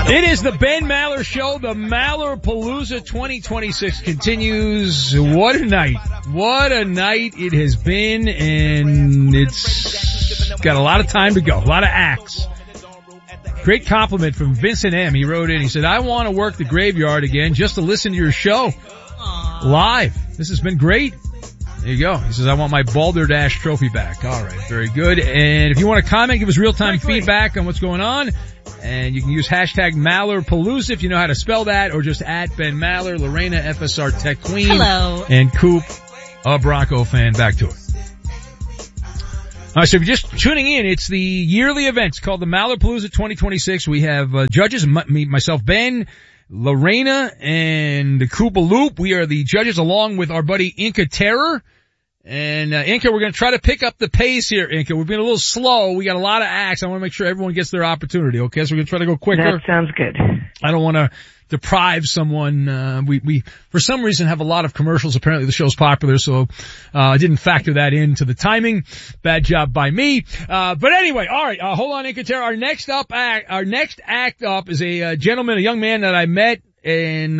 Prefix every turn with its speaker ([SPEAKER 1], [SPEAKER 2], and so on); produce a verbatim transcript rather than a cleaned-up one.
[SPEAKER 1] It is the Ben Maller Show. The Mallerpalooza twenty twenty-six continues. What a night. What a night it has been, and it's got a lot of time to go. A lot of acts. Great compliment from Vincent M. He wrote in, he said, I want to work the graveyard again just to listen to your show. Aww. Live. This has been great. There you go. He says, I want my Balderdash trophy back. All right, very good. And if you want to comment, give us real-time feedback on what's going on. And you can use hashtag Mallerpalooza if you know how to spell that, or just at Ben Maller, Lorena, F S R Tech Queen.
[SPEAKER 2] Hello.
[SPEAKER 1] And Coop, a Bronco fan. Back to it. All right, so if you're just tuning in, it's the yearly event. It's called the Mallerpalooza twenty twenty-six. We have uh, judges, m- me, myself, Ben, Lorena, and Koopa Loop. We are the judges along with our buddy Inca Terror. And, uh, Inca, we're going to try to pick up the pace here, Inca. We've been a little slow. We got a lot of acts. I want to make sure everyone gets their opportunity, okay? So we're going to try to go quicker.
[SPEAKER 3] That sounds good.
[SPEAKER 1] I don't want to deprive someone. Uh, we, we, for some reason, have a lot of commercials. Apparently the show's popular, so, uh, I didn't factor that into the timing. Bad job by me. Uh, but anyway, all right, uh, hold on, Inca Terror. Our next up act, our next act up is a uh, gentleman, a young man that I met in